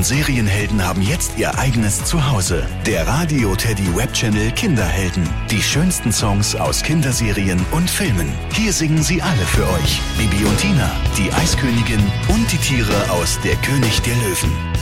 und Serienhelden haben jetzt ihr eigenes Zuhause. Der Radio Teddy Webchannel Kinderhelden. Die schönsten Songs aus Kinderserien und Filmen. Hier singen sie alle für euch. Bibi und Tina, die Eiskönigin und die Tiere aus Der König der Löwen.